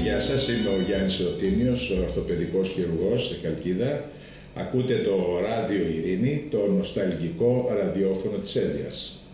Γεια σας, είμαι ο Γιάννης Ρωτήμιος, ο ορθοπαιδικός χειρουργός στη Χαλκίδα. Ακούτε το Ράδιο Ειρήνη, το νοσταλγικό ραδιόφωνο της Έλιας.